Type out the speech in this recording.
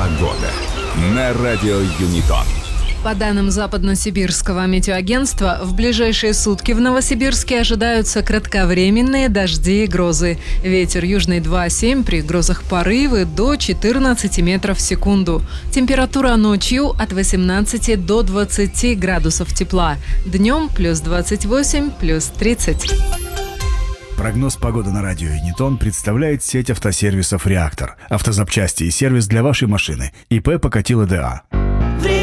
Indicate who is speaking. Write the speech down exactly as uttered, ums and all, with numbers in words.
Speaker 1: Погода на радио Юнитон.
Speaker 2: По данным Западно-Сибирского метеоагентства, в ближайшие сутки в Новосибирске ожидаются кратковременные дожди и грозы. Ветер южный два семь, при грозах порывы до четырнадцати метров в секунду. Температура ночью от восемнадцати до двадцати градусов тепла. Днем плюс двадцать восемь, плюс тридцать.
Speaker 3: Прогноз погоды на радио Юнитон представляет сеть автосервисов «Реактор». Автозапчасти и сервис для вашей машины. ИП Покатило ДА.